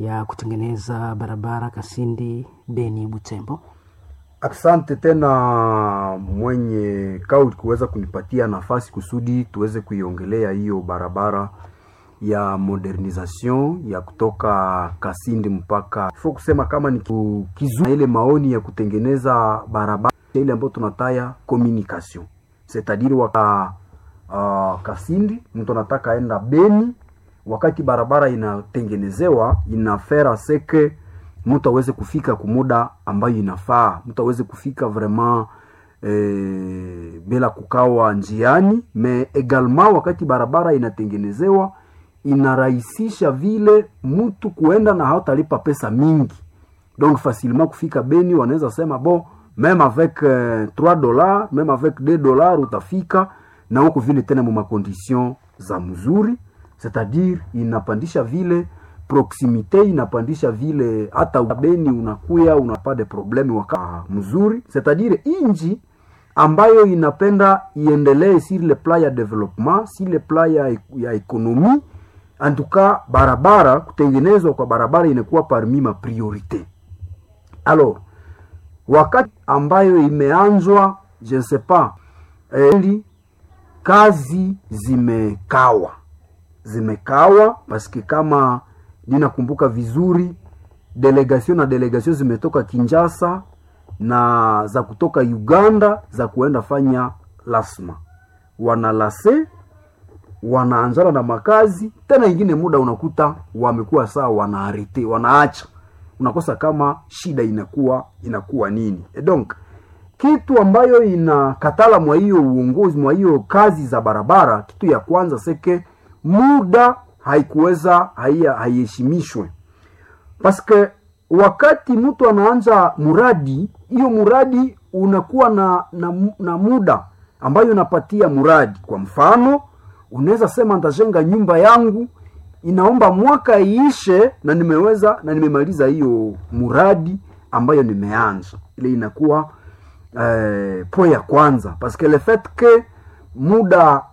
ya kutengeneza barabara Kasindi Beni Butembo. Asante tena mwenye kauli kuweza kunipatia nafasi kusudi tuweze kuiongelea hiyo barabara ya modernization ya kutoka Kasindi mpaka ifo kusema kama ni kizu ile maoni ya kutengeneza barabara ile ambayo tunataya communication, c'est-à-dire waka Kasindi mtu anataka aenda Beni, wakati barabara inatengenezewa inafera seke mtu aweze kufika kumuda ambayo inafaa, mtu aweze kufika vraiment bila kukawa njiani. Me également wakati barabara inatengenezewa inarahisisha vile mtu kuenda na hatalipa pesa mingi, donc facilement kufika Beni. Wanaweza sema bon même avec $3 même avec $2 utafika na huko vile tena mu conditions za mzuri, c'est-à-dire inapandisha vile proximité, inapandisha vile hata Beni unakuya unapa de problème waka mzuri, c'est-à-dire inji ambayo inapenda iendelee sur le plan ya développement, sur le plan ya économie. En tout cas barabara, kutengenezwa kwa barabara inakuwa parmi ma priorité. Alors wakati ambayo imeanzwa je ne sais pas kazi zimekawa parce que kama ninakumbuka vizuri delegation zimetoka Kinshasa na za kutoka Uganda za kuenda fanya lasma, wanalase wanaanzana na makazi tena, ingine muda unakuta wamekuwa sawa wanaarete wanaacha, unakosa kama shida inakuwa nini. Donc kitu ambayo inakatala mwa hiyo uongozi mwa hiyo kazi za barabara, kitu ya kwanza seke muda haikuweza haiheshimishwe, paske wakati mtu anaanza muradi, hiyo muradi unakuwa na muda ambayo unapatia muradi. Kwa mfano unaweza sema nitajenga nyumba yangu, inaomba mwaka iishe na nimemaliza hiyo muradi ambayo nimeanza. Ile inakuwa point ya kwanza, parce que le fait que muda